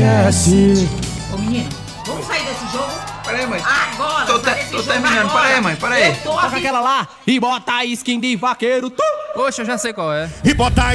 esquece. Ô menino, vamos sair desse jogo? Peraí, mãe. Agora! Tô sai desse jogo terminando. agora. Peraí, mãe, peraí. Eu tô Toca aqui. aquela lá e bota a skin de vaqueiro. Poxa, eu já sei qual é. E bota